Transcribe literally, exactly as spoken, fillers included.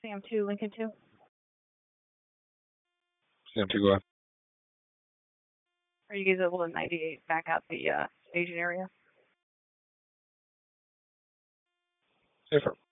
Sam two, Lincoln two. Sam two, go ahead. Are you guys able to ninety-eight back out the uh, staging area? Safer.